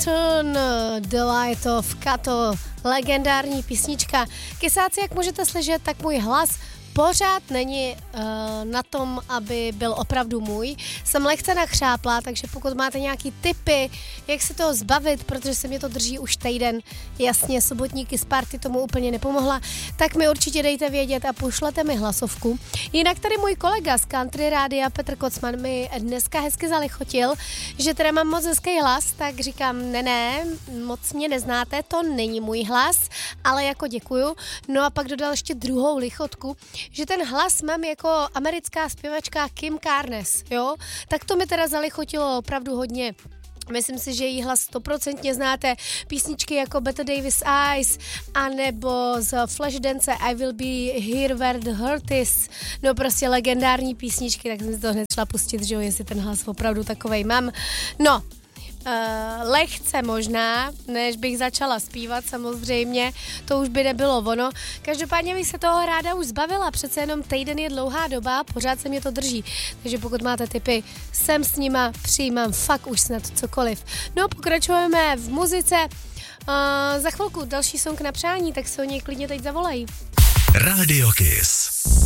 Saturn, The Light of Kato, legendární písnička. Kysáci, jak můžete slyšet, tak můj hlas pořád není na tom, aby byl opravdu můj. Jsem lehce nachřáplá, takže pokud máte nějaký tipy, jak se toho zbavit, protože se mě to drží už týden, jasně, sobotníky z party tomu úplně nepomohla, tak mi určitě dejte vědět a pošlete mi hlasovku. Jinak tady můj kolega z Country Rádia Petr Kocman mi dneska hezky zalichotil, že teda mám moc hezký hlas, tak říkám, ne, moc mě neznáte, to není můj hlas, ale jako děkuju. No a pak dodal ještě druhou lichotku, že ten hlas mám jako americká zpěvačka Kim Carnes, jo? Tak to mi teda zalichotilo opravdu hodně. Myslím si, že její hlas 100% znáte. Písničky jako Bette Davis Eyes, anebo z Flashdance I Will Be Here Where the Hurt Is. No prostě legendární písničky, tak jsem si to hned šla pustit, že jo, jestli ten hlas opravdu takovej mám. No, lehce možná, než bych začala zpívat samozřejmě, to už by nebylo ono. Každopádně bych se toho ráda už zbavila, přece jenom týden je dlouhá doba, pořád se mě to drží. Takže pokud máte tipy, jsem s nima, přijímám fakt už snad cokoliv. No, pokračujeme v muzice. Za chvilku další song na přání, tak se o něj klidně teď zavolají. Radio Kiss.